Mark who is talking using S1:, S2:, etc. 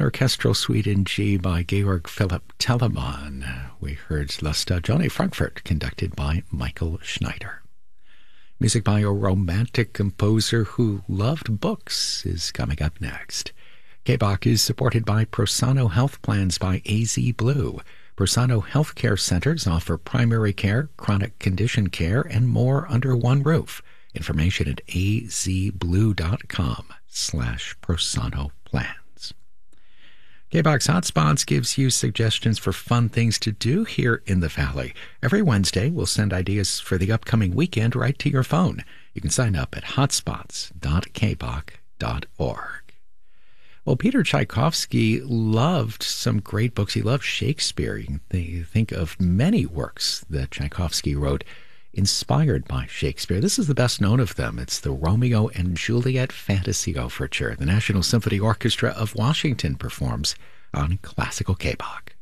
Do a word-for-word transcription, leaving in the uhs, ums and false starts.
S1: Orchestral Suite in G by Georg Philipp Telemann. We heard La Stagione Frankfurt, conducted by Michael Schneider. Music by a romantic composer who loved books is coming up next. K B O C is supported by Prosano Health Plans by A Z Blue. Prosano Healthcare Centers offer primary care, chronic condition care, and more under one roof. Information at azblue.com slash Prosano Plans. K B O C Hotspots gives you suggestions for fun things to do here in the Valley. Every Wednesday, we'll send ideas for the upcoming weekend right to your phone. You can sign up at hotspots dot k b o c dot org. Well, Peter Tchaikovsky loved some great books. He loved Shakespeare. You can think of many works that Tchaikovsky wrote inspired by Shakespeare. This is the best known of them. It's the Romeo and Juliet Fantasy Overture. The National Symphony Orchestra of Washington performs on Classical K B O C.